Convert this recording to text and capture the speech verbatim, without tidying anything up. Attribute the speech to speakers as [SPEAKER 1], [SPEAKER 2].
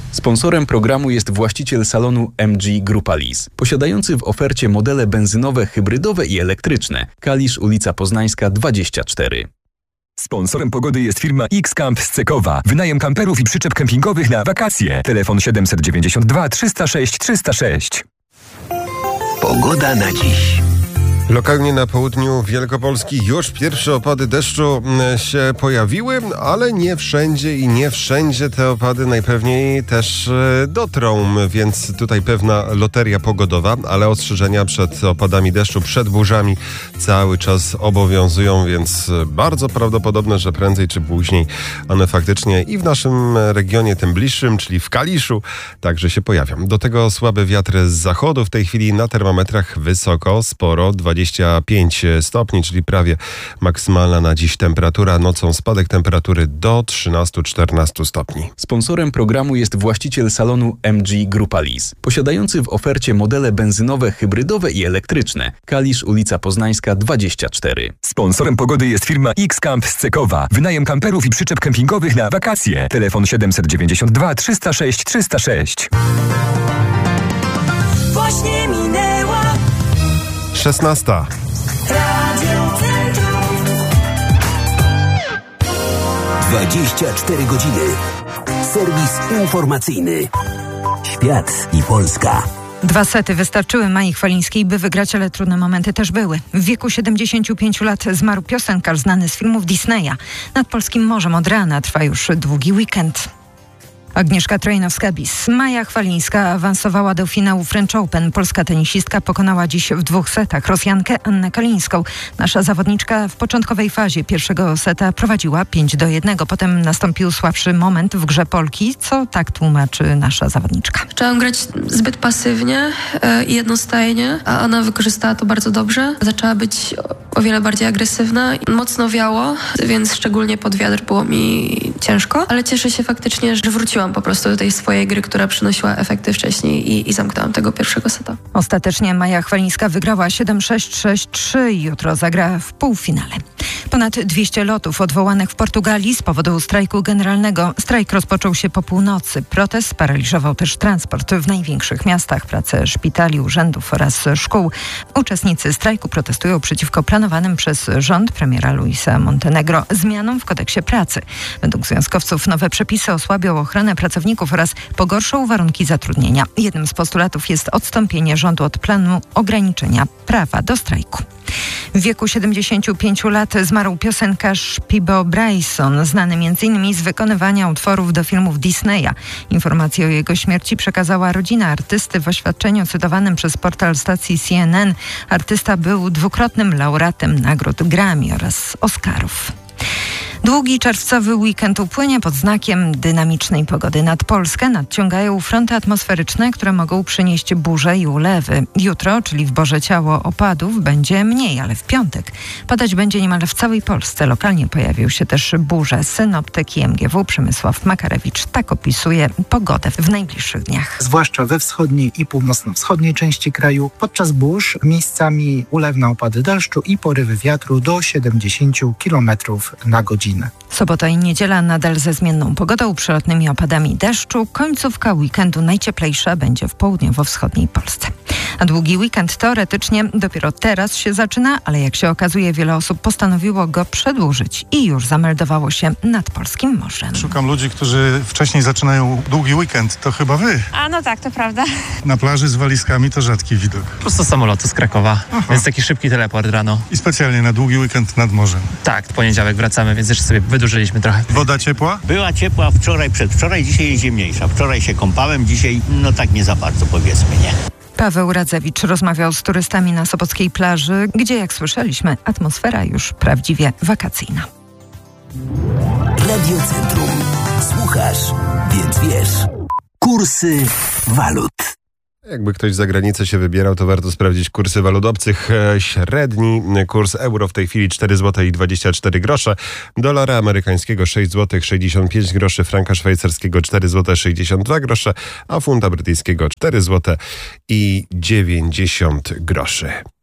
[SPEAKER 1] Sponsorem programu jest właściciel salonu M G Grupa Lease, posiadający w ofercie modele benzynowe, hybrydowe i elektryczne. Kalisz, ulica Poznańska dwadzieścia cztery.
[SPEAKER 2] Sponsorem pogody jest firma X-Camp z Cekowa. Wynajem kamperów i przyczep kempingowych na wakacje. Telefon siedem dziewięć dwa trzysta sześć trzysta sześć.
[SPEAKER 3] Pogoda na dziś.
[SPEAKER 4] Lokalnie na południu Wielkopolski już pierwsze opady deszczu się pojawiły, ale nie wszędzie i nie wszędzie te opady najpewniej też dotrą, więc tutaj pewna loteria pogodowa, ale ostrzeżenia przed opadami deszczu, przed burzami cały czas obowiązują, więc bardzo prawdopodobne, że prędzej czy później one faktycznie i w naszym regionie, tym bliższym, czyli w Kaliszu, także się pojawią. Do tego słabe wiatry z zachodu. W tej chwili na termometrach wysoko, sporo, dwadzieścia pięć stopni, czyli prawie maksymalna na dziś temperatura. Nocą spadek temperatury do trzynaście czternaście stopni.
[SPEAKER 1] Sponsorem programu jest właściciel salonu M G Grupa Lease, posiadający w ofercie modele benzynowe, hybrydowe i elektryczne. Kalisz, ulica Poznańska dwadzieścia cztery.
[SPEAKER 2] Sponsorem pogody jest firma X-Camp z Cekowa. Wynajem kamperów i przyczep kempingowych na wakacje. Telefon siedem dziewięć dwa trzysta sześć trzysta sześć.
[SPEAKER 5] Właśnie minęła
[SPEAKER 4] szesnasta.
[SPEAKER 5] Radio Centrum.
[SPEAKER 3] dwadzieścia cztery godziny. Serwis informacyjny. Świat i Polska.
[SPEAKER 6] Dwa sety wystarczyły Mai Chwalińskiej, by wygrać, ale trudne momenty też były. W wieku siedemdziesięciu pięciu lat zmarł piosenkarz znany z filmów Disneya. Nad polskim morzem od rana trwa już długi weekend. Agnieszka Trojnowska-Bis. Maja Chwalińska awansowała do finału French Open. Polska tenisistka pokonała dziś w dwóch setach Rosjankę Annę Kalińską. Nasza zawodniczka w początkowej fazie pierwszego seta prowadziła pięć do jednego. Potem nastąpił słabszy moment w grze Polki, co tak tłumaczy nasza zawodniczka.
[SPEAKER 7] Zaczęłam grać zbyt pasywnie i jednostajnie, a ona wykorzystała to bardzo dobrze. Zaczęła być o wiele bardziej agresywna. Mocno wiało, więc szczególnie pod wiatr było mi ciężko, ale cieszę się faktycznie, że wróciłam po prostu do tej swojej gry, która przynosiła efekty wcześniej i, i zamknęłam tego pierwszego seta.
[SPEAKER 6] Ostatecznie Maja Chwalińska wygrała siedem sześć sześć trzy i jutro zagra w półfinale. Ponad dwieście lotów odwołanych w Portugalii z powodu strajku generalnego. Strajk rozpoczął się po północy. Protest sparaliżował też transport w największych miastach, pracę szpitali, urzędów oraz szkół. Uczestnicy strajku protestują przeciwko planowanym przez rząd premiera Luisa Montenegro zmianom w kodeksie pracy. Według związkowców nowe przepisy osłabią ochronę pracowników oraz pogorszą warunki zatrudnienia. Jednym z postulatów jest odstąpienie rządu od planu ograniczenia prawa do strajku. W wieku siedemdziesięciu pięciu lat zmarł piosenkarz Peabo Bryson, znany między innymi z wykonywania utworów do filmów Disneya. Informację o jego śmierci przekazała rodzina artysty w oświadczeniu cytowanym przez portal stacji C N N. Artysta był dwukrotnym laureatem nagród Grammy oraz Oscarów. Długi czerwcowy weekend upłynie pod znakiem dynamicznej pogody. Nad Polskę nadciągają fronty atmosferyczne, które mogą przynieść burze i ulewy. Jutro, czyli w Boże Ciało, opadów będzie mniej, ale w piątek padać będzie niemal w całej Polsce. Lokalnie pojawią się też burze. Synoptyk I M G W Przemysław Makarewicz tak opisuje pogodę w najbliższych dniach.
[SPEAKER 8] Zwłaszcza we wschodniej i północno-wschodniej części kraju podczas burz miejscami ulewne opady deszczu i porywy wiatru do siedemdziesięciu kilometrów na godzinę.
[SPEAKER 6] Sobota i niedziela nadal ze zmienną pogodą, przelotnymi opadami deszczu. Końcówka weekendu najcieplejsza będzie w południowo-wschodniej Polsce. A długi weekend teoretycznie dopiero teraz się zaczyna, ale jak się okazuje, wiele osób postanowiło go przedłużyć i już zameldowało się nad polskim morzem.
[SPEAKER 9] Szukam ludzi, którzy wcześniej zaczynają długi weekend. To chyba wy.
[SPEAKER 10] A no tak, to prawda.
[SPEAKER 9] Na plaży z walizkami to rzadki widok.
[SPEAKER 11] Prosto z samolotu z Krakowa, Aha. więc taki szybki teleport rano.
[SPEAKER 9] I specjalnie na długi weekend nad morzem.
[SPEAKER 11] Tak, w poniedziałek wracamy, więc jeszcze sobie wydłużyliśmy trochę.
[SPEAKER 9] Woda ciepła?
[SPEAKER 12] Była ciepła wczoraj, przedwczoraj, dzisiaj jest zimniejsza. Wczoraj się kąpałem, dzisiaj no tak nie za bardzo, powiedzmy, nie?
[SPEAKER 6] Paweł Radzewicz rozmawiał z turystami na sopockiej plaży, gdzie, jak słyszeliśmy, atmosfera już prawdziwie wakacyjna.
[SPEAKER 3] Radio Centrum. Słuchasz, więc wiesz. Kursy walut.
[SPEAKER 4] Jakby ktoś za granicę się wybierał, to warto sprawdzić kursy walut obcych. Średni kurs euro w tej chwili cztery złote i dwadzieścia cztery grosze, dolara amerykańskiego sześć złotych sześćdziesiąt pięć groszy, franka szwajcarskiego cztery złote sześćdziesiąt dwa grosze, a funta brytyjskiego cztery złote i dziewięćdziesiąt groszy.